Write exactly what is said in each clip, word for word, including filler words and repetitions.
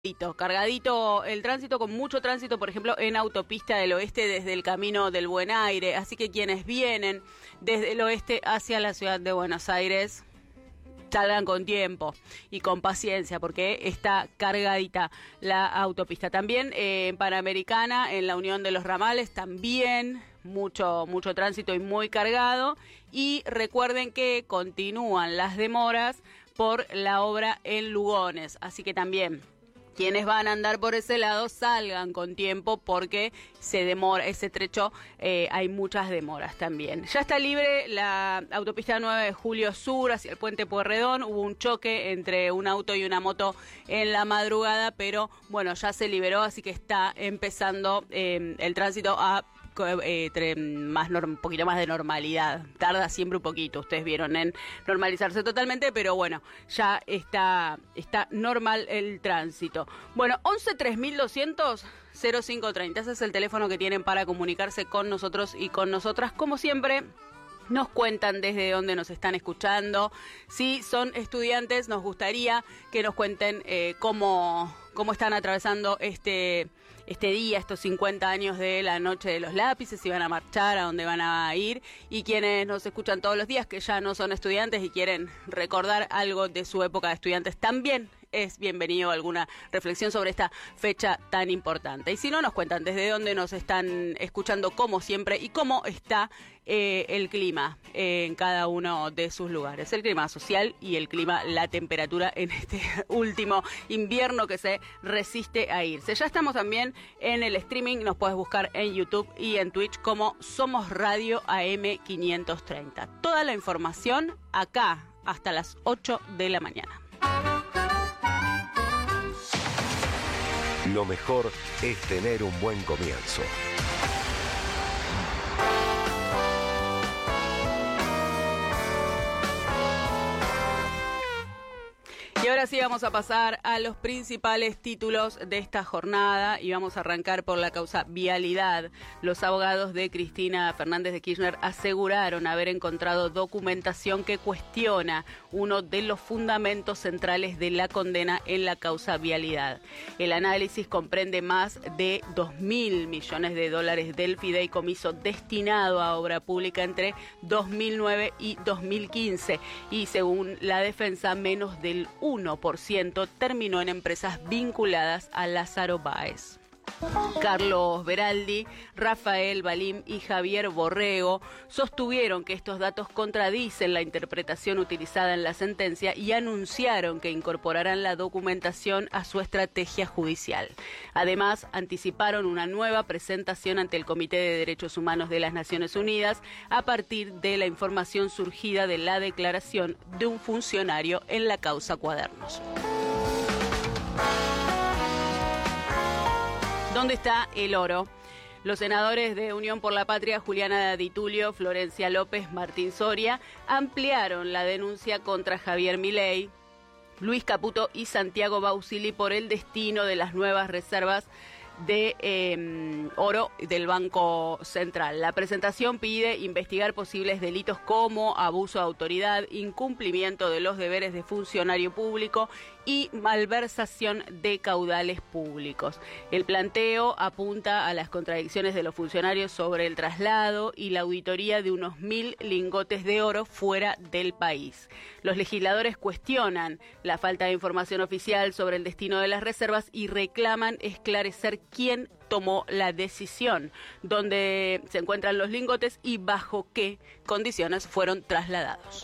Cargadito, cargadito el tránsito, con mucho tránsito, por ejemplo, en Autopista del Oeste desde el Camino del Buen Aire. Así que quienes vienen desde el oeste hacia la ciudad de Buenos Aires, salgan con tiempo y con paciencia, porque está cargadita la autopista. También eh, en Panamericana, en la Unión de los Ramales, también mucho, mucho tránsito y muy cargado. Y recuerden que continúan las demoras por la obra en Lugones, así que también quienes van a andar por ese lado salgan con tiempo, porque se demora ese trecho, eh, hay muchas demoras también. Ya está libre la autopista nueve de Julio Sur hacia el puente Pueyrredón. Hubo un choque entre un auto y una moto en la madrugada, pero bueno, ya se liberó, así que está empezando eh, el tránsito a Eh, tre, más un poquito más de normalidad. Tarda siempre un poquito, ustedes vieron, en normalizarse totalmente, pero bueno, ya está está normal el tránsito. Bueno, once tres mil doscientos cero cinco treinta, ese es el teléfono que tienen para comunicarse con nosotros y con nosotras. Como siempre, nos cuentan desde dónde nos están escuchando. Si son estudiantes, nos gustaría que nos cuenten eh, cómo, cómo están atravesando este, este día, estos cincuenta años de la Noche de los Lápices, si van a marchar, a dónde van a ir. Y quienes nos escuchan todos los días, que ya no son estudiantes y quieren recordar algo de su época de estudiantes, también es bienvenido alguna reflexión sobre esta fecha tan importante. Y si no, nos cuentan desde dónde nos están escuchando, como siempre, y cómo está eh, el clima eh, en cada uno de sus lugares. El clima social y el clima, la temperatura en este último invierno que se resiste a irse. Ya estamos también en el streaming, nos puedes buscar en YouTube y en Twitch como Somos Radio A M quinientos treinta. Toda la información acá hasta las ocho de la mañana. Lo mejor es tener un buen comienzo. Y ahora sí vamos a pasar a los principales títulos de esta jornada y vamos a arrancar por la causa vialidad. Los abogados de Cristina Fernández de Kirchner aseguraron haber encontrado documentación que cuestiona uno de los fundamentos centrales de la condena en la causa vialidad. El análisis comprende más de dos mil millones de dólares del fideicomiso destinado a obra pública entre dos mil nueve y dos mil quince y, según la defensa, menos del uno por ciento terminó en empresas vinculadas a Lázaro Báez. Carlos Beraldi, Rafael Balim y Javier Borrego sostuvieron que estos datos contradicen la interpretación utilizada en la sentencia y anunciaron que incorporarán la documentación a su estrategia judicial. Además, anticiparon una nueva presentación ante el Comité de Derechos Humanos de las Naciones Unidas a partir de la información surgida de la declaración de un funcionario en la causa Cuadernos. ¿Dónde está el oro? Los senadores de Unión por la Patria, Juliana Di Tulio, Florencia López, Martín Soria, ampliaron la denuncia contra Javier Milei, Luis Caputo y Santiago Bausili por el destino de las nuevas reservas de eh, oro del Banco Central. La presentación pide investigar posibles delitos como abuso de autoridad, incumplimiento de los deberes de funcionario público y malversación de caudales públicos. El planteo apunta a las contradicciones de los funcionarios sobre el traslado y la auditoría de unos mil lingotes de oro fuera del país. Los legisladores cuestionan la falta de información oficial sobre el destino de las reservas y reclaman esclarecer quién tomó la decisión, dónde se encuentran los lingotes y bajo qué condiciones fueron trasladados.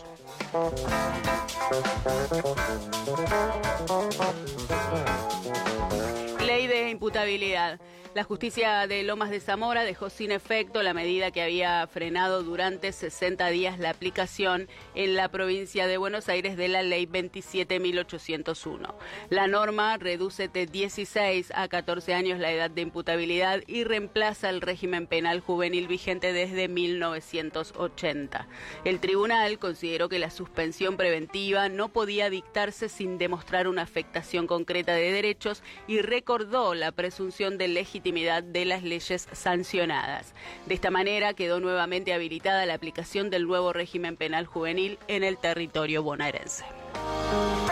Ley de imputabilidad. La justicia de Lomas de Zamora dejó sin efecto la medida que había frenado durante sesenta días la aplicación en la provincia de Buenos Aires de la Ley veintisiete mil ochocientos uno. La norma reduce de dieciséis a catorce años la edad de imputabilidad y reemplaza el régimen penal juvenil vigente desde mil novecientos ochenta. El tribunal consideró que la suspensión preventiva no podía dictarse sin demostrar una afectación concreta de derechos y recordó la presunción de legitimidad de las leyes sancionadas. De esta manera quedó nuevamente habilitada la aplicación del nuevo régimen penal juvenil en el territorio bonaerense.